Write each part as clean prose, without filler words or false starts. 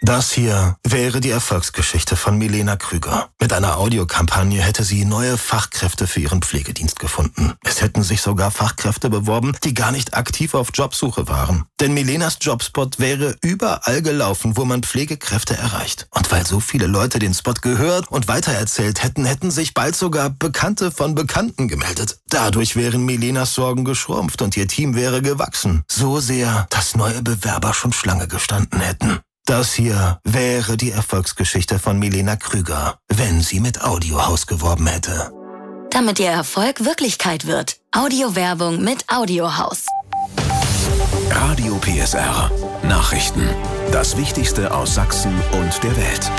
Das hier wäre die Erfolgsgeschichte von Milena Krüger. Mit einer Audiokampagne hätte sie neue Fachkräfte für ihren Pflegedienst gefunden. Es hätten sich sogar Fachkräfte beworben, die gar nicht aktiv auf Jobsuche waren. Denn Milenas Jobspot wäre überall gelaufen, wo man Pflegekräfte erreicht. Und weil so viele Leute den Spot gehört und weitererzählt hätten, hätten sich bald sogar Bekannte von Bekannten gemeldet. Dadurch wären Milenas Sorgen geschrumpft und ihr Team wäre gewachsen. So sehr, dass neue Bewerber schon Schlange gestanden hätten. Das hier wäre die Erfolgsgeschichte von Milena Krüger, wenn sie mit Audiohaus geworben hätte. Damit ihr Erfolg Wirklichkeit wird. Audiowerbung mit Audiohaus. Radio PSR. Nachrichten. Das Wichtigste aus Sachsen und der Welt.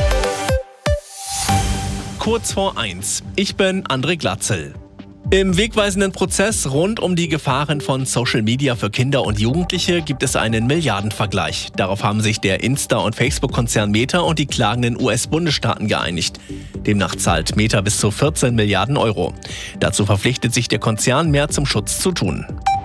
Kurz vor 1. Ich bin André Glatzel. Im wegweisenden Prozess rund um die Gefahren von Social Media für Kinder und Jugendliche gibt es einen Milliardenvergleich. Darauf haben sich der Insta- und Facebook-Konzern Meta und die klagenden US-Bundesstaaten geeinigt. Demnach zahlt Meta bis zu 14 Milliarden Euro. Dazu verpflichtet sich der Konzern, mehr zum Schutz zu tun.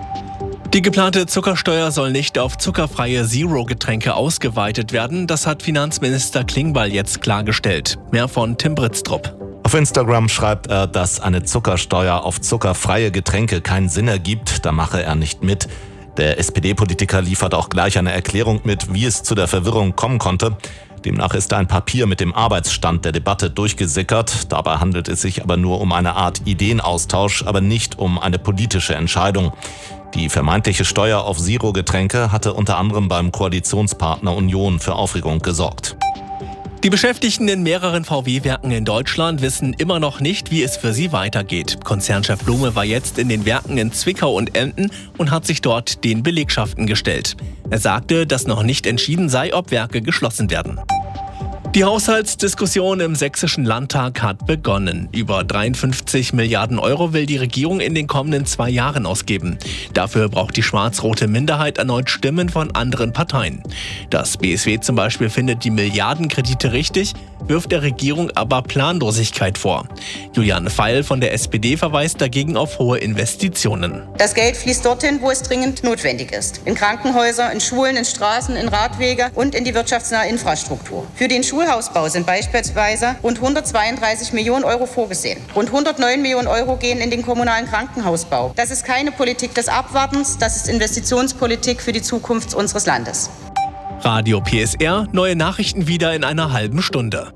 Die geplante Zuckersteuer soll nicht auf zuckerfreie Zero-Getränke ausgeweitet werden. Das hat Finanzminister Klingbeil jetzt klargestellt. Mehr von Tim Britztrup. Auf Instagram schreibt er, dass eine Zuckersteuer auf zuckerfreie Getränke keinen Sinn ergibt. Da mache er nicht mit. Der SPD-Politiker liefert auch gleich eine Erklärung mit, wie es zu der Verwirrung kommen konnte. Demnach ist ein Papier mit dem Arbeitsstand der Debatte durchgesickert. Dabei handelt es sich aber nur um eine Art Ideenaustausch, aber nicht um eine politische Entscheidung. Die vermeintliche Steuer auf Zero-Getränke hatte unter anderem beim Koalitionspartner Union für Aufregung gesorgt. Die Beschäftigten in mehreren VW-Werken in Deutschland wissen immer noch nicht, wie es für sie weitergeht. Konzernchef Blume war jetzt in den Werken in Zwickau und Emden und hat sich dort den Belegschaften gestellt. Er sagte, dass noch nicht entschieden sei, ob Werke geschlossen werden. Die Haushaltsdiskussion im Sächsischen Landtag hat begonnen. Über 53 Milliarden Euro will die Regierung in den kommenden 2 Jahren ausgeben. Dafür braucht die schwarz-rote Minderheit erneut Stimmen von anderen Parteien. Das BSW zum Beispiel findet die Milliardenkredite richtig, wirft der Regierung aber Planlosigkeit vor. Juliane Feil von der SPD verweist dagegen auf hohe Investitionen. Das Geld fließt dorthin, wo es dringend notwendig ist. In Krankenhäuser, in Schulen, in Straßen, in Radwege und in die wirtschaftsnahe Infrastruktur. Für den Schulhausbau sind beispielsweise rund 132 Millionen Euro vorgesehen. Rund 109 Millionen Euro gehen in den kommunalen Krankenhausbau. Das ist keine Politik des Abwartens, das ist Investitionspolitik für die Zukunft unseres Landes. Radio PSR, neue Nachrichten wieder in einer halben Stunde.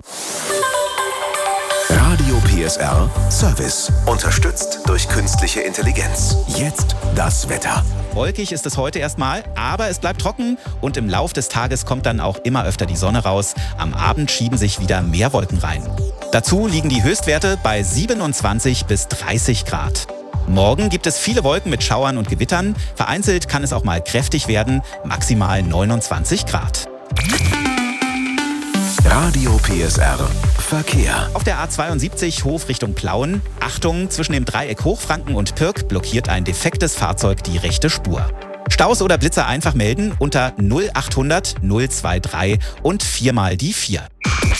Radio PSR Service. Unterstützt durch künstliche Intelligenz. Jetzt das Wetter. Wolkig ist es heute erstmal, aber es bleibt trocken und im Lauf des Tages kommt dann auch immer öfter die Sonne raus. Am Abend schieben sich wieder mehr Wolken rein. Dazu liegen die Höchstwerte bei 27 bis 30 Grad. Morgen gibt es viele Wolken mit Schauern und Gewittern. Vereinzelt kann es auch mal kräftig werden, maximal 29 Grad. Radio PSR Verkehr. Auf der A72 Hof Richtung Plauen. Achtung, zwischen dem Dreieck Hochfranken und Pirk blockiert ein defektes Fahrzeug die rechte Spur. Staus oder Blitzer einfach melden unter 0800 023 und 4 mal die 4.